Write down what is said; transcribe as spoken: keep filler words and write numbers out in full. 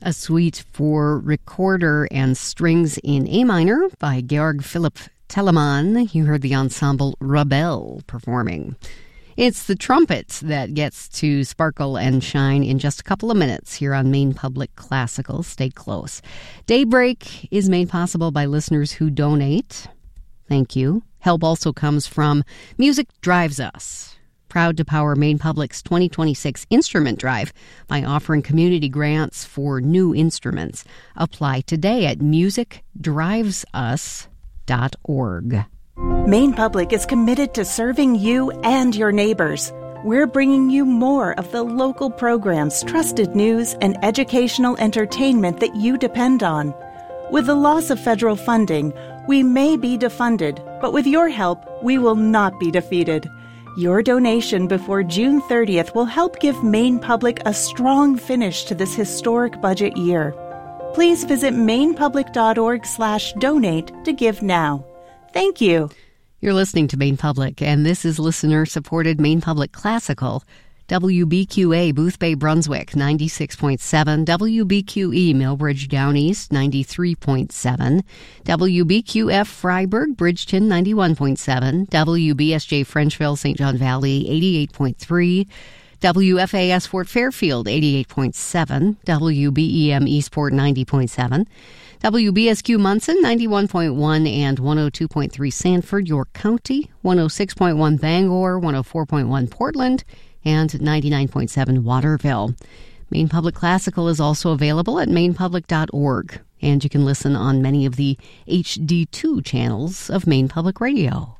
a suite for recorder and strings in A minor by Georg Philipp Telemann. You heard the ensemble Rebel performing. It's the trumpet that gets to sparkle and shine in just a couple of minutes here on Maine Public Classical. Stay close. Daybreak is made possible by listeners who donate. Thank you. Help also comes from Music Drives Us, proud to power Maine Public's twenty twenty-six Instrument Drive by offering community grants for new instruments. Apply today at music drives us dot org. Maine Public is committed to serving you and your neighbors. We're bringing you more of the local programs, trusted news, and educational entertainment that you depend on. With the loss of federal funding, we may be defunded, but with your help, we will not be defeated. Your donation before June thirtieth will help give Maine Public a strong finish to this historic budget year. Please visit mainepublic.org slash donate to give now. Thank you. You're listening to Maine Public, and this is listener-supported Maine Public Classical. W B Q A Boothbay Brunswick, ninety-six point seven. W B Q E Millbridge Down East, ninety-three point seven. W B Q F Freiburg Bridgeton, ninety-one point seven. W B S J Frenchville Saint John Valley, eighty-eight point three. W F A S Fort Fairfield, eighty-eight point seven. W B E M Eastport, ninety point seven. W B S Q Munson, ninety-one point one and one oh two point three Sanford, York County, one oh six point one Bangor, one oh four point one Portland, and ninety-nine point seven Waterville. Maine Public Classical is also available at maine public dot org, and you can listen on many of the H D two channels of Maine Public Radio.